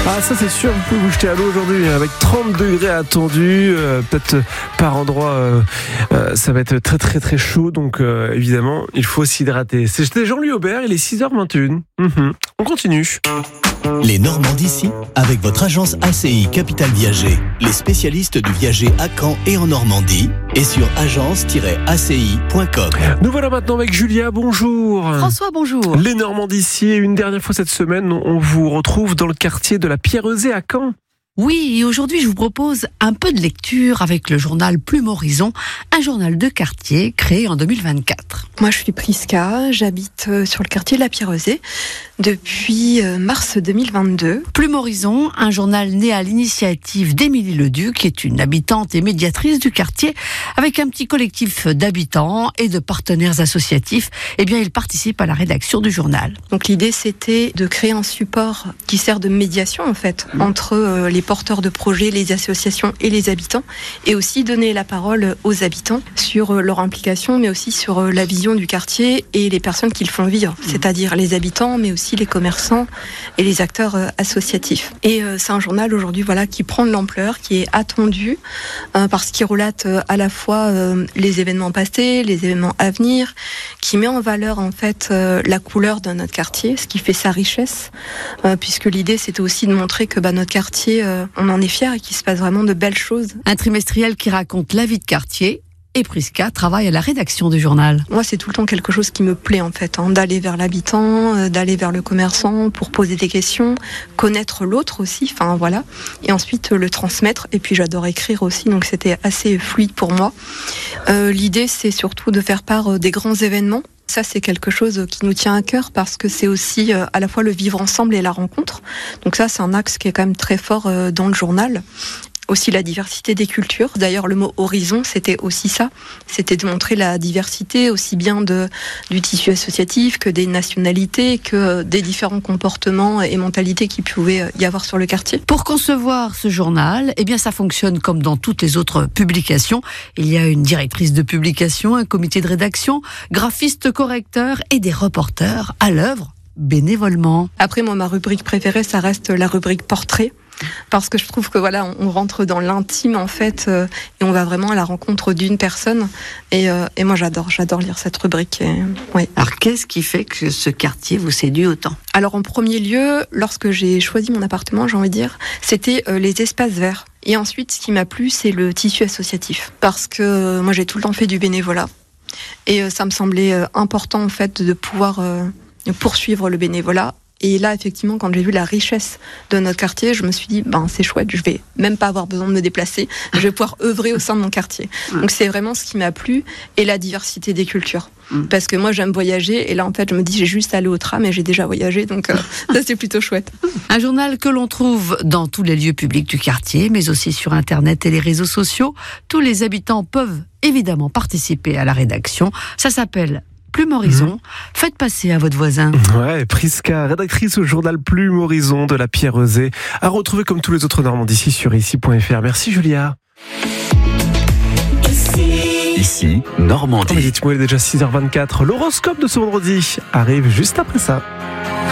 Ah, ça c'est sûr, vous pouvez vous jeter à l'eau aujourd'hui avec 30 degrés attendus, peut-être par endroit ça va être très très très chaud, donc évidemment il faut s'hydrater. C'était Jean-Louis Aubert, il est 6h21. On continue. Les Normands d'ici, avec votre agence ACI Capital Viager, les spécialistes du viager à Caen et en Normandie, et sur agence-aci.com. Nous voilà maintenant avec Julia, bonjour. François, bonjour. Les Normands d'ici, une dernière fois cette semaine, on vous retrouve dans le quartier de la Pierrezée à Caen. Oui, et aujourd'hui je vous propose un peu de lecture avec le journal Plume Horizon, un journal de quartier créé en 2024. Moi je suis Prisca, j'habite sur le quartier de la Pierrezée depuis mars 2022. Plume Horizon, un journal né à l'initiative d'Émilie Leduc, qui est une habitante et médiatrice du quartier, avec un petit collectif d'habitants et de partenaires associatifs. Eh bien, il participe à la rédaction du journal. Donc l'idée c'était de créer un support qui sert de médiation en fait entre les porteurs de projets, les associations et les habitants, et aussi donner la parole aux habitants sur leur implication, mais aussi sur la vision du quartier et les personnes qui le font vivre, c'est-à-dire les habitants, mais aussi les commerçants et les acteurs associatifs. Et c'est un journal aujourd'hui qui prend de l'ampleur, qui est attendu parce qu'il relate à la fois les événements passés, les événements à venir, qui met en valeur en fait la couleur de notre quartier, ce qui fait sa richesse, puisque l'idée c'était aussi de montrer que notre quartier, on en est fiers et qu'il se passe vraiment de belles choses. Un trimestriel qui raconte la vie de quartier. Et Prisca travaille à la rédaction du journal. Moi, c'est tout le temps quelque chose qui me plaît en fait, d'aller vers l'habitant, d'aller vers le commerçant pour poser des questions, connaître l'autre aussi, et ensuite le transmettre. Et puis j'adore écrire aussi, donc c'était assez fluide pour moi. L'idée, c'est surtout de faire part des grands événements. Ça, c'est quelque chose qui nous tient à cœur parce que c'est aussi à la fois le vivre ensemble et la rencontre. Donc ça, c'est un axe qui est quand même très fort dans le journal. Aussi la diversité des cultures. D'ailleurs, le mot horizon, c'était aussi ça. C'était de montrer la diversité aussi bien du tissu associatif que des nationalités, que des différents comportements et mentalités qu'il pouvait y avoir sur le quartier. Pour concevoir ce journal, ça fonctionne comme dans toutes les autres publications. Il y a une directrice de publication, un comité de rédaction, graphistes, correcteurs et des reporters à l'œuvre bénévolement. Après, moi, ma rubrique préférée, ça reste la rubrique portrait. Parce que je trouve que on rentre dans l'intime en fait et on va vraiment à la rencontre d'une personne et moi j'adore lire cette rubrique. Ouais. Alors qu'est-ce qui fait que ce quartier vous séduit autant ? Alors en premier lieu, lorsque j'ai choisi mon appartement, j'ai envie de dire, c'était les espaces verts. Et ensuite, ce qui m'a plu, c'est le tissu associatif. Parce que moi j'ai tout le temps fait du bénévolat et ça me semblait important en fait de pouvoir poursuivre le bénévolat. Et là, effectivement, quand j'ai vu la richesse de notre quartier, je me suis dit, c'est chouette, je vais même pas avoir besoin de me déplacer, je vais pouvoir œuvrer au sein de mon quartier. Donc c'est vraiment ce qui m'a plu, et la diversité des cultures. Parce que moi, j'aime voyager, et là, en fait, je me dis, j'ai juste allé au tram, et j'ai déjà voyagé, donc ça, c'est plutôt chouette. Un journal que l'on trouve dans tous les lieux publics du quartier, mais aussi sur Internet et les réseaux sociaux. Tous les habitants peuvent évidemment participer à la rédaction. Ça s'appelle Plume Horizon, faites passer à votre voisin. Ouais, Prisca, rédactrice au journal Plume Horizon de la Pierrezée, à retrouver comme tous les autres Normands d'ici sur ici.fr. Merci Julia. Ici, Normandie. Dites-moi, il est déjà 6h24. L'horoscope de ce vendredi arrive juste après ça.